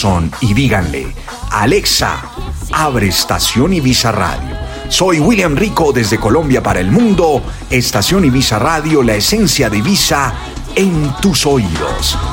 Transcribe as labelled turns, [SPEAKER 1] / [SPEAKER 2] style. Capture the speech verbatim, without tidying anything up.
[SPEAKER 1] Amazon y díganle: Alexa, abre Estación Ibiza Radio. Soy William Rico desde Colombia para el mundo. Estación Ibiza Radio, la esencia de Ibiza en tus oídos.